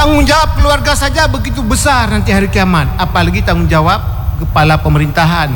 Tanggungjawab keluarga saja begitu besar nanti hari kiamat, apalagi tanggungjawab kepala pemerintahan.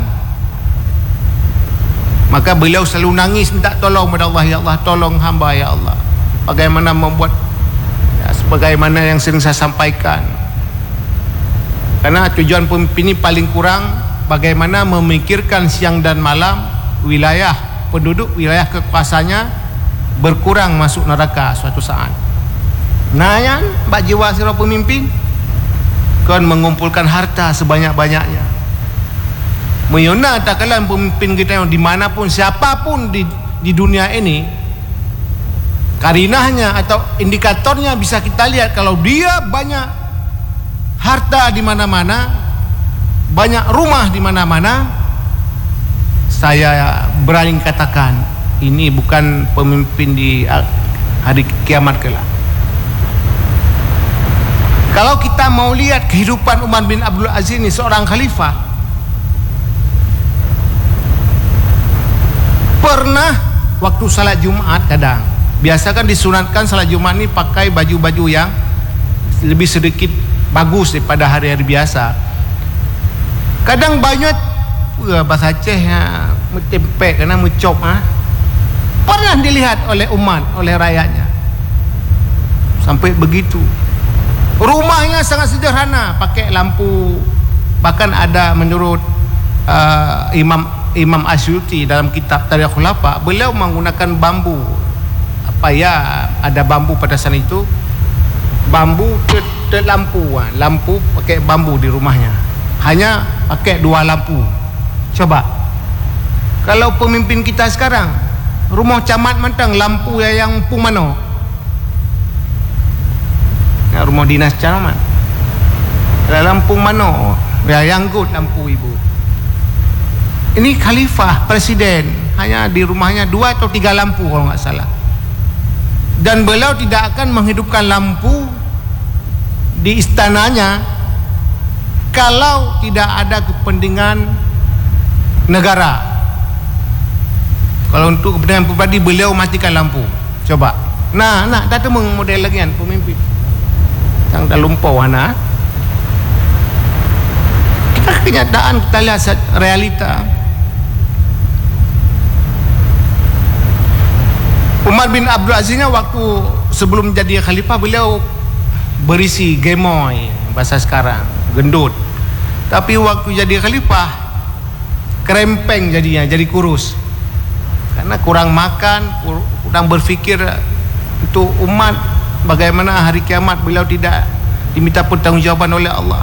Maka beliau selalu nangis minta tolong kepada Allah, ya Allah tolong hamba ya Allah. Bagaimana membuat ya, sebagaimana yang sering saya sampaikan, karena tujuan pemimpin ini paling kurang bagaimana memikirkan siang dan malam wilayah penduduk, wilayah kekuasaannya berkurang masuk neraka suatu saat. Nah yang bak jiwa sira pemimpin kan mengumpulkan harta sebanyak-banyaknya. Menyona tak kalah pemimpin kita yang dimanapun siapapun di dunia ini, karinahnya atau indikatornya bisa kita lihat. Kalau dia banyak harta di mana-mana, banyak rumah di mana-mana, saya berani katakan ini bukan pemimpin di hari kiamat kelak. Kalau kita mau lihat kehidupan Umar bin Abdul Aziz ini seorang khalifah, pernah waktu salat Jumat, kadang biasa kan disunatkan salat Jumat ini pakai baju-baju yang lebih sedikit bagus daripada hari-hari biasa. Kadang banyak bahasa Aceh metempek kena mencop pernah dilihat oleh umat, oleh rakyatnya sampai begitu. Rumahnya sangat sederhana, pakai lampu. Bahkan ada menurut Imam Asyuti dalam kitab Tarikh Khulafa, beliau menggunakan bambu. Apa ya, ada bambu pada saat itu, bambu lampu, lampu pakai bambu di rumahnya. Hanya pakai 2 lampu. Coba kalau pemimpin kita sekarang, rumah camat mentang lampu yang pung mano, rumah dinas camat lampu mano ya, yang good lampu ibu. Ini khalifah presiden, hanya di rumahnya 2 atau 3 lampu kalau nggak salah. Dan beliau tidak akan menghidupkan lampu di istananya kalau tidak ada kepentingan negara. Kalau untuk kepentingan pribadi beliau matikan lampu. Coba nah dah temu model lagi kan pemimpin yang dah lumpau kita kenyataan, kita lihat realita. Umar bin Abdul Aziznya waktu sebelum jadi khalifah beliau berisi gemoy, bahasa sekarang gendut. Tapi waktu jadi khalifah kerempeng jadinya, jadi kurus karena kurang makan, kurang berfikir untuk umat. Bagaimana hari kiamat beliau tidak diminta pertanggungjawaban oleh Allah.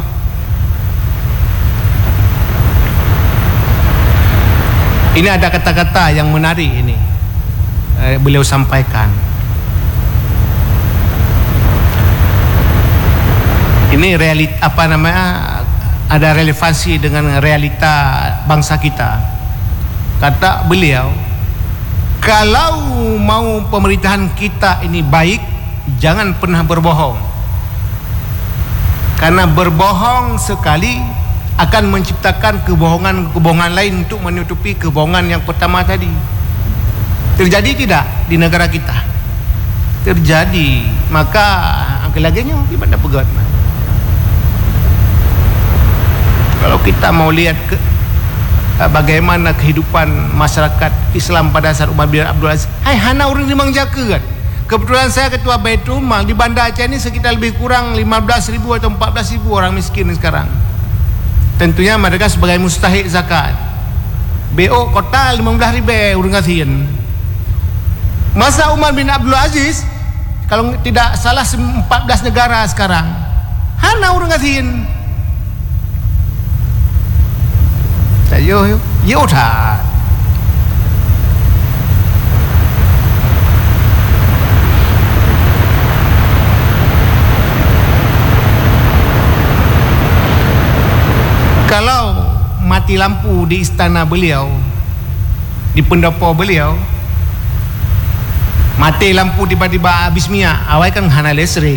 Ini ada kata-kata yang menarik ini beliau sampaikan. Ini realita, apa namanya, ada relevansi dengan realita bangsa kita. Kata beliau, kalau mau pemerintahan kita ini baik, jangan pernah berbohong, karena berbohong sekali akan menciptakan kebohongan lain untuk menutupi kebohongan yang pertama tadi. Terjadi tidak di negara kita? Terjadi. Maka lagi-laginya gimana pegat? Kalau kita mau lihat bagaimana kehidupan masyarakat Islam pada saat Umar bin Abdul Aziz, hana orang memang jaga kan. Kebetulan saya ketua Baitul Mal di Banda Aceh ini sekitar lebih kurang 15.000 atau 14.000 orang miskin sekarang. Tentunya mereka sebagai mustahik zakat. BO kota 15.000 orang kasihan. Masa Umar bin Abdul Aziz, kalau tidak salah 14 negara sekarang, hana orang kasihan. Yo tak. Kalau mati lampu di istana beliau, di pendopo beliau, mati lampu tiba-tiba habis minyak, awal kan hana listrik.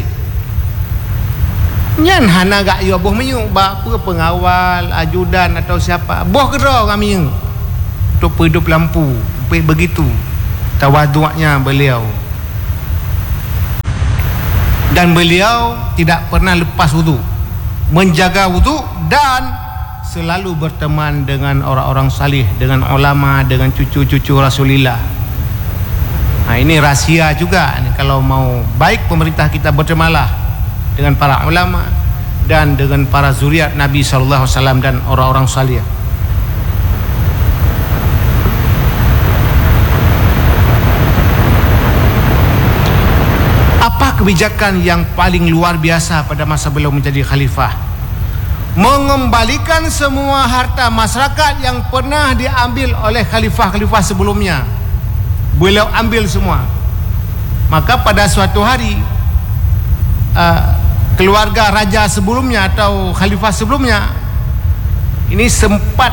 Nyan hana gak yo boh menyuk apa pengawal, ajudan atau siapa. Boh kero kami untuk hidup lampu. Begitu tawadhu'nya beliau. Dan beliau tidak pernah lepas wudu, menjaga wudu dan selalu berteman dengan orang-orang salih, dengan ulama, dengan cucu-cucu Rasulullah. Ini rahsia juga. Kalau mau baik, pemerintah kita bertemalah dengan para ulama dan dengan para zuriat Nabi SAW dan orang-orang salih. Apa kebijakan yang paling luar biasa pada masa beliau menjadi khalifah? Mengembalikan semua harta masyarakat yang pernah diambil oleh khalifah-khalifah sebelumnya. Beliau ambil semua. Maka pada suatu hari keluarga raja sebelumnya atau khalifah sebelumnya ini sempat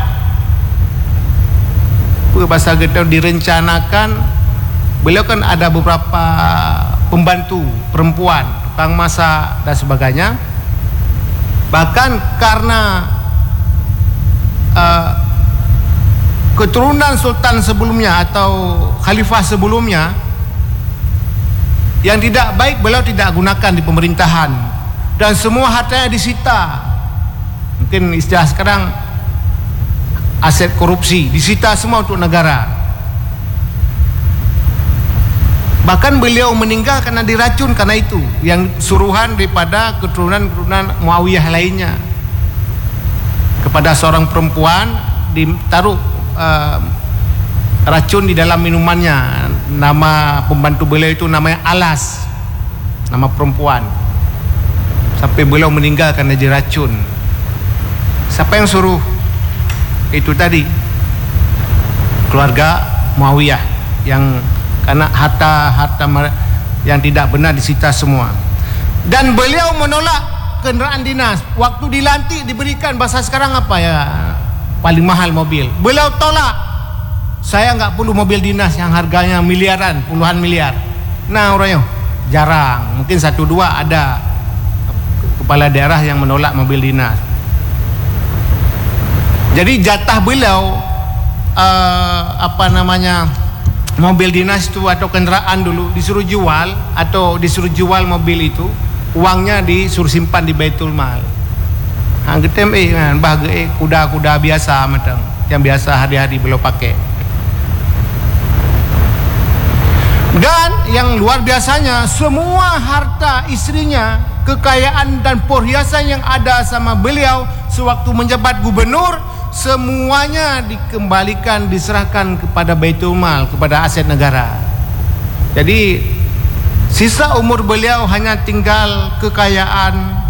bahasa kita direncanakan. Beliau kan ada beberapa pembantu perempuan, tukang masak dan sebagainya. Bahkan karena keturunan sultan sebelumnya atau khalifah sebelumnya yang tidak baik, beliau tidak gunakan di pemerintahan dan semua hartanya disita. Mungkin istilah sekarang aset korupsi, disita semua untuk negara. Bahkan beliau meninggal karena diracun karena itu, yang suruhan daripada keturunan-keturunan Muawiyah lainnya. Kepada seorang perempuan ditaruh racun di dalam minumannya. Nama pembantu beliau itu namanya Alas, nama perempuan. Sampai beliau meninggal karena diracun. Siapa yang suruh? Itu tadi keluarga Muawiyah, yang karena harta yang tidak benar disita semua. Dan beliau menolak kenderaan dinas. Waktu dilantik diberikan, bahasa sekarang apa ya, paling mahal mobil, beliau tolak. Saya nggak perlu mobil dinas yang harganya miliaran, puluhan miliar. Nah orangnya jarang, mungkin 1-2 ada kepala daerah yang menolak mobil dinas. Jadi jatah beliau mobil dinas itu atau kenderaan dulu disuruh jual, atau disuruh jual mobil itu, uangnya disuruh simpan di Baitul Mal. Kita bahagia kuda-kuda biasa macam yang biasa hari-hari beliau pakai. Dan yang luar biasanya, semua harta istrinya, kekayaan dan perhiasan yang ada sama beliau sewaktu menjabat gubernur, semuanya dikembalikan, diserahkan kepada Baitul Mal, kepada aset negara. Jadi sisa umur beliau hanya tinggal kekayaan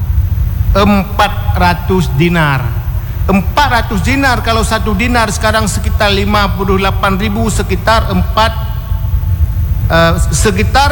400 dinar. 400 dinar, kalau 1 dinar sekarang sekitar 58.000, sekitar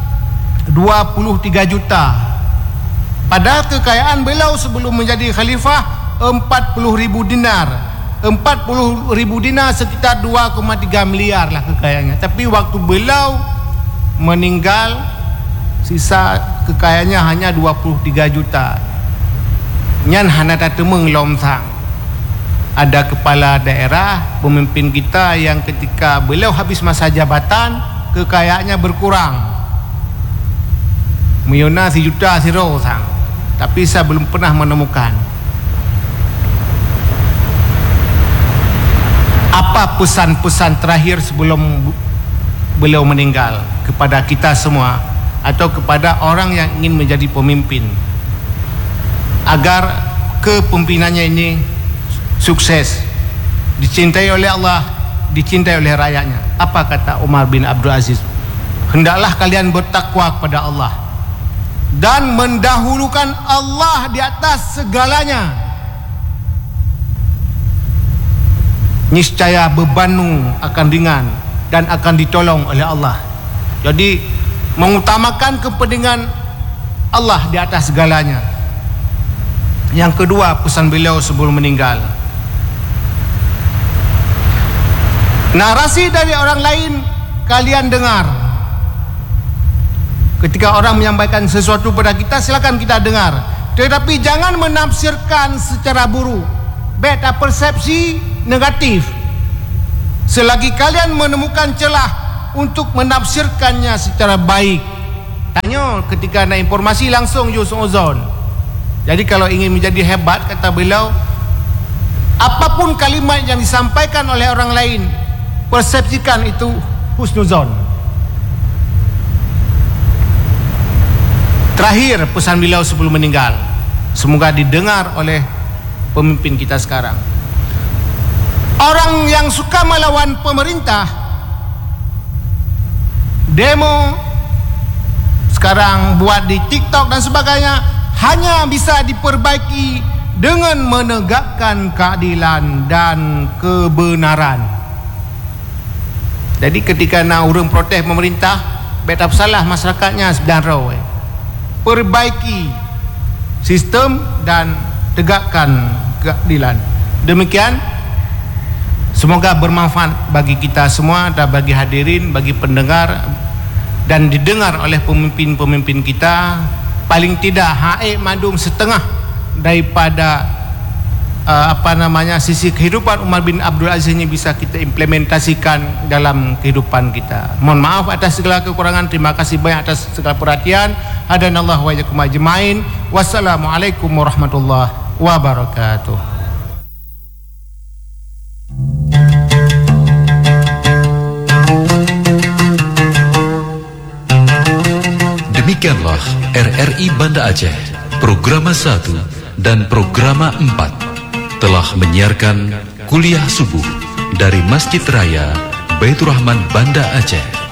23 juta. Padahal kekayaan beliau sebelum menjadi khalifah 40.000 dinar. 40.000 dinar sekitar 2,3 miliar lah kekayaannya. Tapi waktu beliau meninggal, sisa kekayaannya hanya 23 juta. Nyan hanata temeng lomsang. Ada kepala daerah, pemimpin kita yang ketika beliau habis masa jabatan, kekayaannya berkurang. Miyona 1 juta siro sang. Tapi saya belum pernah menemukan. Apa pesan-pesan terakhir sebelum beliau meninggal kepada kita semua atau kepada orang yang ingin menjadi pemimpin agar kepemimpinannya ini sukses, dicintai oleh Allah, dicintai oleh rakyatnya? Apa kata Umar bin Abdul Aziz? Hendaklah kalian bertakwa kepada Allah dan mendahulukan Allah di atas segalanya. Niscaya bebanmu akan ringan dan akan ditolong oleh Allah. Jadi mengutamakan kepentingan Allah di atas segalanya. Yang kedua, pesan beliau sebelum meninggal, narasi dari orang lain kalian dengar. Ketika orang menyampaikan sesuatu pada kita, silakan kita dengar, tetapi jangan menafsirkan secara buruk, beda persepsi negatif. Selagi kalian menemukan celah untuk menafsirkannya secara baik, Tanya ketika ada informasi langsung husnuzon. Jadi kalau ingin menjadi hebat, kata beliau, apapun kalimat yang disampaikan oleh orang lain, persepsikan itu husnuzon. Terakhir pesan beliau sebelum meninggal, semoga didengar oleh pemimpin kita sekarang. Orang yang suka melawan pemerintah, demo sekarang buat di TikTok dan sebagainya, hanya bisa diperbaiki dengan menegakkan keadilan dan kebenaran. Jadi ketika nak urang protes pemerintah, betap salah masyarakatnya sebenarnya. Perbaiki sistem dan tegakkan keadilan. Demikian, semoga bermanfaat bagi kita semua dan bagi hadirin, bagi pendengar, dan didengar oleh pemimpin-pemimpin kita. Paling tidak haid madum setengah daripada sisi kehidupan Umar bin Abdul Aziz ini bisa kita implementasikan dalam kehidupan kita. Mohon maaf atas segala kekurangan. Terima kasih banyak atas segala perhatian. Hadanallahu wa iyyakum ajmain. Wassalamualaikum warahmatullahi wabarakatuh. Demikianlah RRI Banda Aceh, Programa 1 dan Programa 4 telah menyiarkan kuliah subuh dari Masjid Raya Baitur Rahman Banda Aceh.